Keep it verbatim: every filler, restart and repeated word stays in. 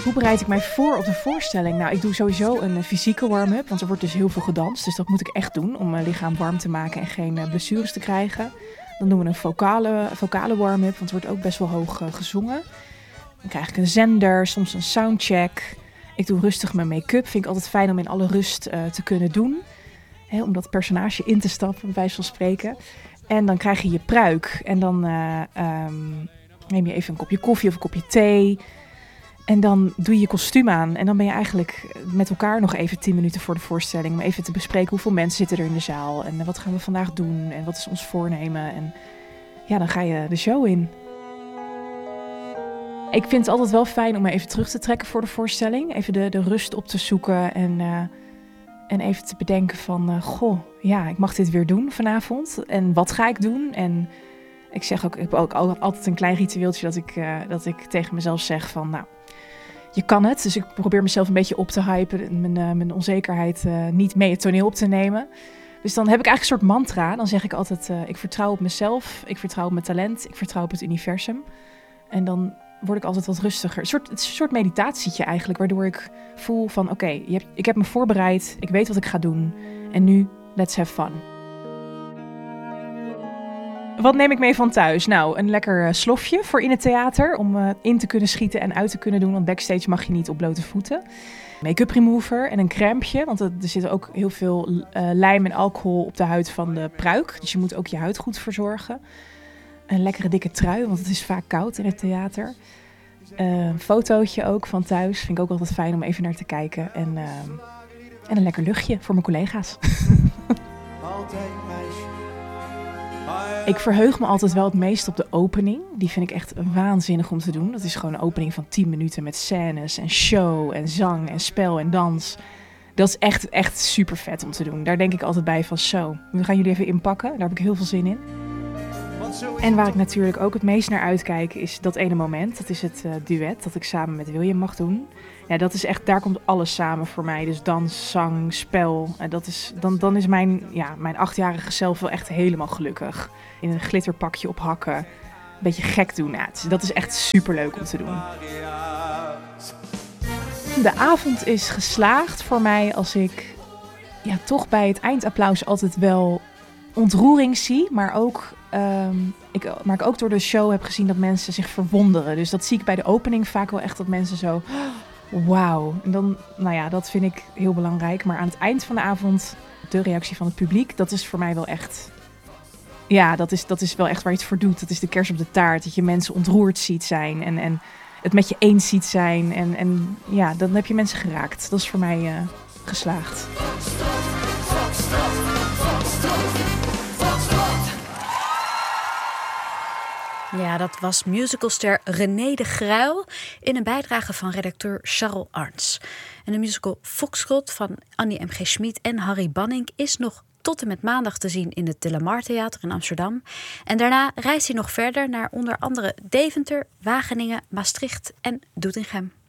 Hoe bereid ik mij voor op de voorstelling? Nou, ik doe sowieso een fysieke warm-up, want er wordt dus heel veel gedanst. Dus dat moet ik echt doen om mijn lichaam warm te maken en geen blessures te krijgen. Dan doen we een vocale, vocale warm-up, want er wordt ook best wel hoog uh, gezongen. Dan krijg ik een zender, soms een soundcheck. Ik doe rustig mijn make-up. Vind ik altijd fijn om in alle rust uh, te kunnen doen. Hè, om dat personage in te stappen, bij wijze van spreken. En dan krijg je je pruik. En dan uh, um, neem je even een kopje koffie of een kopje thee. En dan doe je je kostuum aan. En dan ben je eigenlijk met elkaar nog even tien minuten voor de voorstelling. Om even te bespreken hoeveel mensen zitten er in de zaal. En wat gaan we vandaag doen. En wat is ons voornemen. En ja, dan ga je de show in. Ik vind het altijd wel fijn om me even terug te trekken voor de voorstelling. Even de, de rust op te zoeken. En, uh, en even te bedenken van... Uh, goh, ja, ik mag dit weer doen vanavond. En wat ga ik doen? En ik zeg ook, ik heb ook altijd een klein ritueeltje dat ik, uh, dat ik tegen mezelf zeg van... nou. Je kan het, dus ik probeer mezelf een beetje op te hypen, mijn, uh, mijn onzekerheid uh, niet mee het toneel op te nemen. Dus dan heb ik eigenlijk een soort mantra. Dan zeg ik altijd, uh, ik vertrouw op mezelf, ik vertrouw op mijn talent, ik vertrouw op het universum. En dan word ik altijd wat rustiger. Een soort, het is een soort meditatietje eigenlijk, waardoor ik voel van oké, okay, ik heb me voorbereid, ik weet wat ik ga doen. En nu, let's have fun. Wat neem ik mee van thuis? Nou, een lekker uh, slofje voor in het theater. Om uh, in te kunnen schieten en uit te kunnen doen. Want backstage mag je niet op blote voeten. Make-up remover en een crèmpje. Want er zit ook heel veel uh, lijm en alcohol op de huid van de pruik. Dus je moet ook je huid goed verzorgen. Een lekkere dikke trui, want het is vaak koud in het theater. Uh, een fotootje ook van thuis. Vind ik ook altijd fijn om even naar te kijken. En, uh, en een lekker luchtje voor mijn collega's. Ik verheug me altijd wel het meest op de opening. Die vind ik echt waanzinnig om te doen. Dat is gewoon een opening van tien minuten met scènes en show en zang en spel en dans. Dat is echt, echt super vet om te doen. Daar denk ik altijd bij van zo. We gaan jullie even inpakken. Daar heb ik heel veel zin in. En waar ik natuurlijk ook het meest naar uitkijk is dat ene moment. Dat is het uh, duet dat ik samen met William mag doen. Ja, dat is echt, daar komt alles samen voor mij. Dus dans, zang, spel. En dat is, dan, dan is mijn, ja, mijn achtjarige zelf wel echt helemaal gelukkig. In een glitterpakje op hakken. Een beetje gek doen. Ja, dat is echt superleuk om te doen. De avond is geslaagd voor mij als ik ja, toch bij het eindapplaus altijd wel ontroering zie. Maar ook, um, ik, maar ik ook door de show heb gezien dat mensen zich verwonderen. Dus dat zie ik bij de opening vaak wel echt dat mensen zo... Wauw. En dan, nou ja, dat vind ik heel belangrijk. Maar aan het eind van de avond, de reactie van het publiek, dat is voor mij wel echt... Ja, dat is, dat is wel echt waar je het voor doet. Dat is de kers op de taart. Dat je mensen ontroerd ziet zijn en, en het met je eens ziet zijn. En, en ja, dan heb je mensen geraakt. Dat is voor mij uh, geslaagd. Ja, dat was musicalster René de Gruijl in een bijdrage van redacteur Charles Arns. En de musical Foxtrot van Annie M G. Schmid en Harry Banning is nog tot en met maandag te zien in het De La Mar Theater in Amsterdam. En daarna reist hij nog verder naar onder andere Deventer, Wageningen, Maastricht en Doetinchem.